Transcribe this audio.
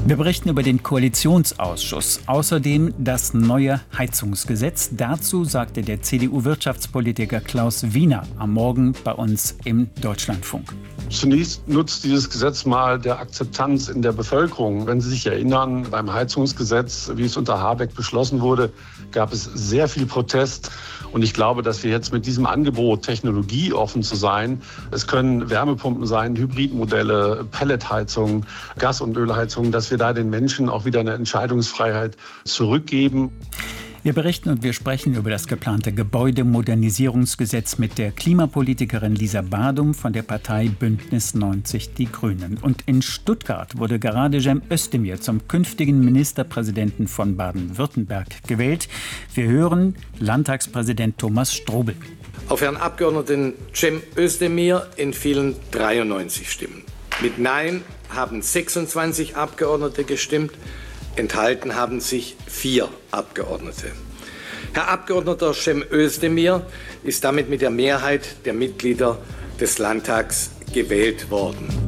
Wir berichten über den Koalitionsausschuss. Außerdem das neue Heizungsgesetz. Dazu sagte der CDU-Wirtschaftspolitiker Klaus Wiener am Morgen bei uns im Deutschlandfunk. Zunächst nutzt dieses Gesetz mal der Akzeptanz in der Bevölkerung. Wenn Sie sich erinnern, beim Heizungsgesetz, wie es unter Habeck beschlossen wurde, gab es sehr viel Protest. Und ich glaube, dass wir jetzt mit diesem Angebot, technologieoffen zu sein, es können Wärmepumpen sein, Hybridmodelle, Pelletheizungen, Gas- und Ölheizungen, dass wir da den Menschen auch wieder eine Entscheidungsfreiheit zurückgeben. Wir berichten und wir sprechen über das geplante Gebäudemodernisierungsgesetz mit der Klimapolitikerin Lisa Badum von der Partei Bündnis 90 Die Grünen. Und in Stuttgart wurde gerade Cem Özdemir zum künftigen Ministerpräsidenten von Baden-Württemberg gewählt. Wir hören Landtagspräsident Thomas Strobel. Auf Herrn Abgeordneten Cem Özdemir entfielen 93 Stimmen. Mit Nein haben 26 Abgeordnete gestimmt. Enthalten haben sich 4 Abgeordnete. Herr Abgeordneter Cem Özdemir ist damit mit der Mehrheit der Mitglieder des Landtags gewählt worden.